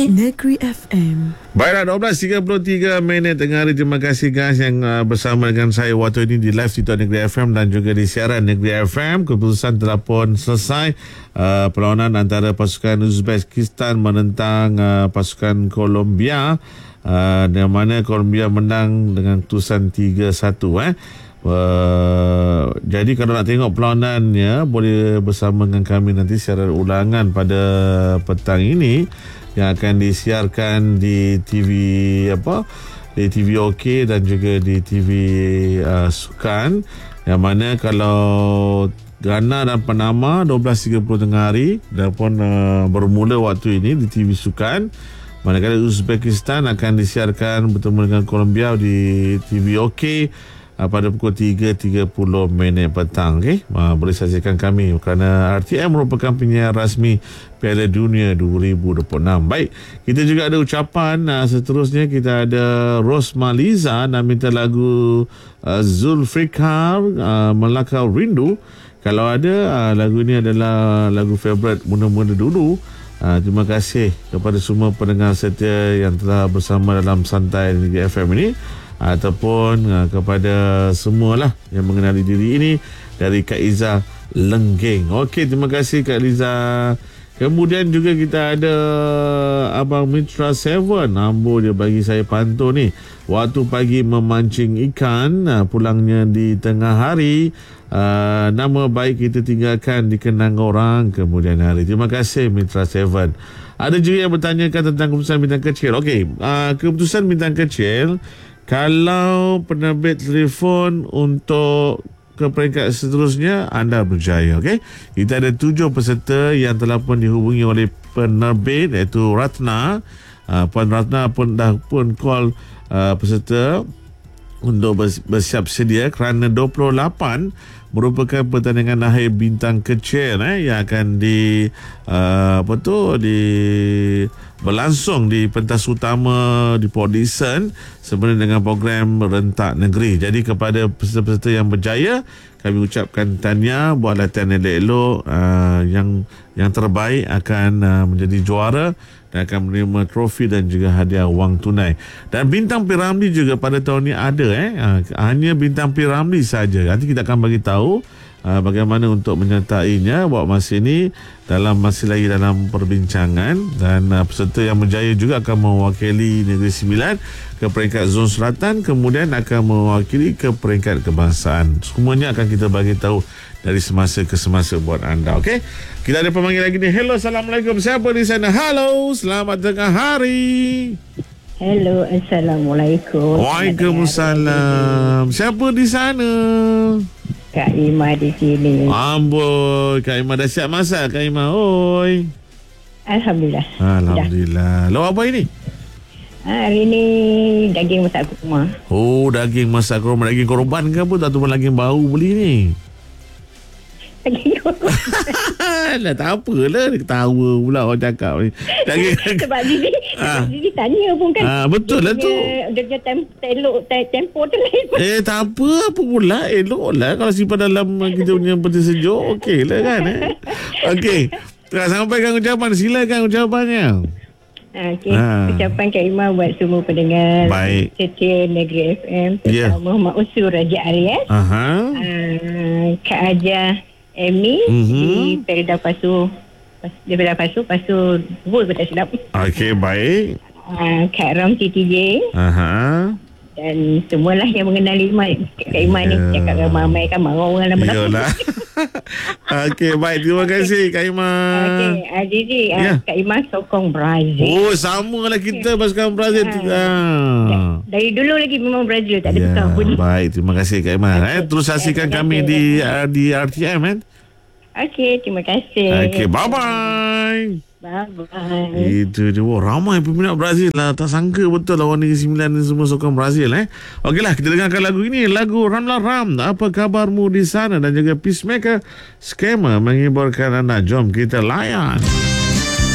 Negeri FM. Baiklah, 12.33 minit tengah hari. Terima kasih guys yang bersama dengan saya waktu ini di live TikTok Negeri FM dan juga di siaran Negeri FM. Keputusan telah pun selesai perlawanan antara pasukan Uzbekistan menentang pasukan Colombia, yang mana Colombia menang dengan keputusan 3-1. Jadi kalau nak tengok perlawanannya, boleh bersama dengan kami nanti siaran ulangan pada petang ini yang akan disiarkan di TV di TV OK dan juga di TV Sukan, yang mana kalau Ghana dan Panama 12.30 tengah hari dan pun bermula waktu ini di TV Sukan, manakala Uzbekistan akan disiarkan bertemu dengan Colombia di TV OK pada pukul 3.30 petang. Boleh saksikan kami kerana RTM merupakan penyiar rasmi Piala Dunia 2026. Baik, kita juga ada ucapan seterusnya. Kita ada Rosmaliza nak minta lagu Zulfikar, Melakau Rindu. Kalau ada, lagu ini adalah lagu favourite mula-mula dulu. Terima kasih kepada semua pendengar setia yang telah bersama dalam Santai Negeri FM ini, ataupun kepada semualah yang mengenali diri ini, dari Kak Iza Lenggeng. Okey, terima kasih Kak Liza. Kemudian juga kita ada Abang Mitra 7. Ambo dia bagi saya pantau ni. Waktu pagi memancing ikan, pulangnya di tengah hari. Nama baik kita tinggalkan dikenang orang kemudian hari. Terima kasih Mitra 7. Ada juga yang bertanyakan tentang keputusan bintang kecil. Okey, keputusan bintang kecil, kalau penerbit telefon untuk ke peringkat seterusnya, anda berjaya. Okey, kita ada 7 peserta yang telah pun dihubungi oleh penerbit, iaitu Ratna. Puan Ratna pun dah pun call peserta untuk bersiap sedia kerana 28 merupakan pertandingan akhir bintang kecil yang akan berlangsung di pentas utama di Port Dickson sebenarnya dengan program rentak negeri. Jadi kepada peserta-peserta yang berjaya, kami ucapkan tahniah, buat latihan elok-elok. Yang terbaik akan menjadi juara dan akan menerima trofi dan juga hadiah wang tunai. Dan bintang Piramli juga pada tahun ini ada. Hanya bintang Piramli saja. Nanti kita akan bagi tahu bagaimana untuk menyertainya. Buat masa ini masih lagi dalam perbincangan, dan peserta yang berjaya juga akan mewakili Negeri Sembilan ke peringkat Zon Selatan, kemudian akan mewakili ke peringkat kebangsaan. Semuanya akan kita bagi tahu dari semasa ke semasa buat anda. Okey, kita ada pemanggil lagi ni. Hello, Assalamualaikum. Siapa di sana? Halo, selamat tengah hari. Hello, Assalamualaikum. Waalaikumsalam. Siapa di sana? Kak Ima di sini. Amboi, Kak Ima dah siap masak, Kak Ima. Oi. Alhamdulillah. Alhamdulillah. Lauk apa ini? Hari ni daging masak kurma. Oh, daging masak kurma. Daging korban ke apa? Tak tu pun daging bau beli ni. Daging kurma. Lah tak apalah, dia ketawa pula orang cakap ni. Daging Sebab Didi tanya pun kan. Betul lah tu. Dia punya tempo tu lain. Tak apa pula. Elok lah kalau simpan dalam kita punya peti sejuk. Okey lah kan. Okey, sampaikan ucapan. Silakan ucapannya. Okey, ucapan Kak Ima buat semua pendengar setia Negeri FM, terutama Mak Usul Raja Aries, Kak Aja Amy di Perda Pasu, Pasu Bul tak silap. Okey, baik. Kak Ram TTJ, dan semualah yang mengenali Kak Ima ni. Cakap ramai kan marah orang lama. Yalah. Okey, baik. Terima kasih Kak Ima. Okey, Didi, Kak Ima sokong Brazil. Oh, sama lah kita pasukan Brazil. Dari dulu lagi memang Brazil, tak ada tukar pun. Baik, terima kasih Kak Ima. Terus saksikan kami di RTM kan. Okey, terima kasih. Okey, bye-bye. Bye-bye. Itu je. Ramai peminat Brazil lah. Tak sangka betul lawan Negeri Sembilan ni semua sokong Brazil. Okeylah, kita dengarkan lagu ini. Lagu Ramlah Ram. Apa kabarmu di sana? Dan juga Peacemaker Scammer menghiburkan anda. Jom kita layan.